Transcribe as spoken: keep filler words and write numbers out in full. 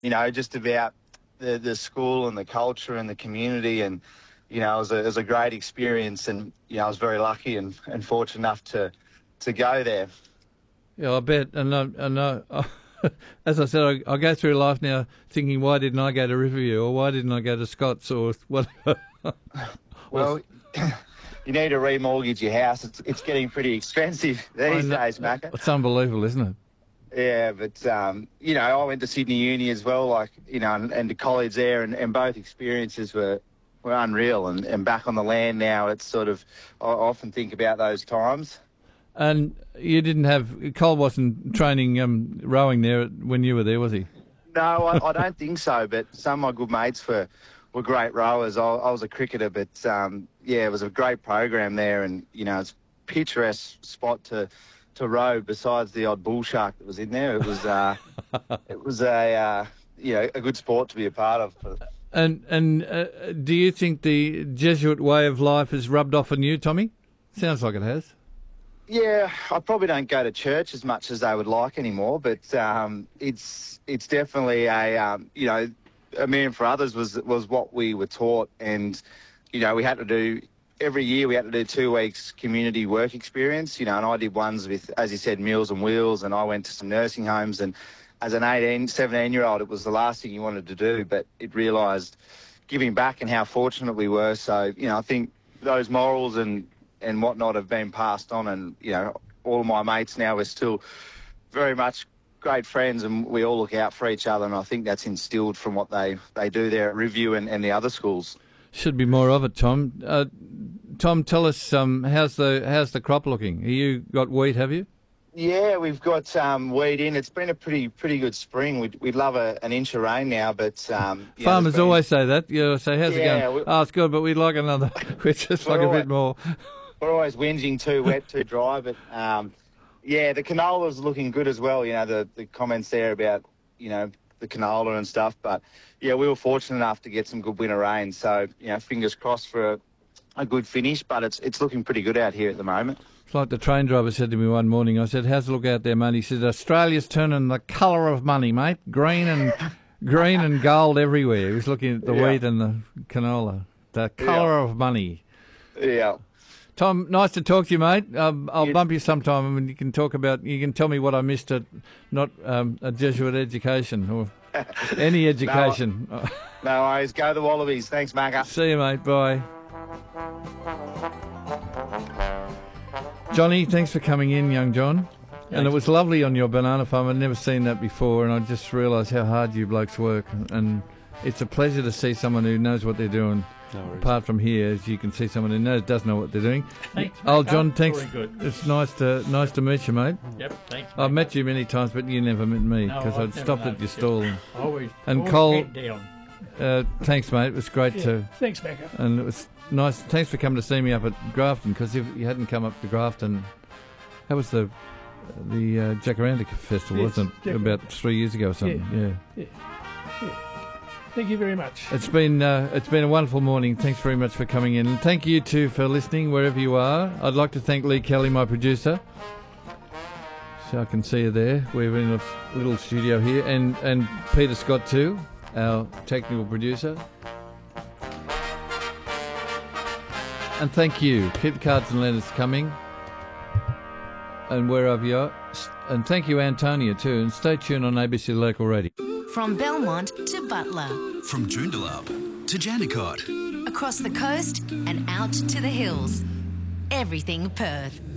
you know, just about the, the school and the culture and the community. And, you know, it was a, it was a great experience. And, you know, I was very lucky and, and fortunate enough to, to go there. Yeah, I bet. And, uh, and uh, as I said, I, I go through life now thinking, why didn't I go to Riverview, or why didn't I go to Scott's, or whatever? Well, you need to remortgage your house. It's it's getting pretty expensive these days, Macca. It's unbelievable, isn't it? Yeah, but, um, you know, I went to Sydney Uni as well, like, you know, and, and to college there, and, and both experiences were, were unreal. And, and back on the land now, it's sort of, I often think about those times. And you didn't have, Cole wasn't training um, rowing there when you were there, was he? No, I, I don't think so, but some of my good mates were, were great rowers. I, I was a cricketer, but, um, yeah, it was a great program there, and, you know, it's a picturesque spot to... to row besides the odd bull shark that was in there. It was uh, it was a uh, you know, a good sport to be a part of. And and uh, do you think the Jesuit way of life has rubbed off on you, Tommy? Sounds like it has. Yeah, I probably don't go to church as much as they would like anymore, but um, it's it's definitely a um, you know, a man for others was was what we were taught, and you know, we had to do. Every year we had to do two weeks community work experience, you know, and I did ones with, as you said, Meals on Wheels, and I went to some nursing homes. And as an eighteen, seventeen-year-old, it was the last thing you wanted to do, but it realised giving back and how fortunate we were. So, you know, I think those morals and, and whatnot have been passed on, and, you know, all of my mates now, we're still very much great friends, and we all look out for each other, and I think that's instilled from what they, they do there at Review and, and the other schools. Should be more of it, Tom. Uh, Tom, tell us, um, how's the how's the crop looking? You got wheat, have you? Yeah, we've got um, wheat in. It's been a pretty pretty good spring. We'd, we'd love a, an inch of rain now, but um, farmers know, been... always say that. You know, say, how's yeah, it going? we... Oh, it's good, but we'd like another. We'd just like always, a bit more. We're always whinging too wet, too dry, but um, yeah, the canola's looking good as well. You know, the the comments there about, you know, the canola and stuff, but yeah, we were fortunate enough to get some good winter rain, so, you know, fingers crossed for a, a good finish, but it's it's looking pretty good out here at the moment. It's like the train driver said to me one morning. I said, how's it look out there, mate? He said, Australia's turning the colour of money, mate. Green and green and gold everywhere. He was looking at the yeah. wheat and the canola. The colour yeah. of money. Yeah. Tom, nice to talk to you, mate. Um, I'll yeah. bump you sometime, and you can talk about. You can tell me what I missed at not um, a Jesuit education or any education. no, no worries. Go the Wallabies. Thanks, Macca. See you, mate. Bye. Johnny, thanks for coming in, young John. Thanks. And it was lovely on your banana farm. I'd never seen that before, and I just realised how hard you blokes work. And it's a pleasure to see someone who knows what they're doing. No worries. Apart from here, as you can see, someone who knows does know what they're doing. Thanks. Oh, John, thanks. Good. It's nice to nice to meet you, mate. Yep, thanks. I've met you many times, but you never met me because no, I'd stopped at your stall. Always. And always Cole, down. Uh, thanks, mate. It was great yeah, to. Thanks, Becca. And it was nice. Thanks for coming to see me up at Grafton, because if you hadn't come up to Grafton, that was the the uh, Jacaranda Festival, yes, wasn't it? About three years ago or something. Yeah. Yeah. yeah. yeah. Thank you very much. It's been uh, it's been a wonderful morning. Thanks very much for coming in, and thank you too for listening wherever you are. I'd like to thank Lee Kelly, my producer. So I can see you there. We're in a little studio here, and and Peter Scott too, our technical producer. And thank you. Keep the cards and letters coming, and wherever you are. And thank you, Antonia, too. And stay tuned on A B C Local Radio. From Belmont to Butler. From Joondalup to Jandakot. Across the coast and out to the hills. Everything Perth.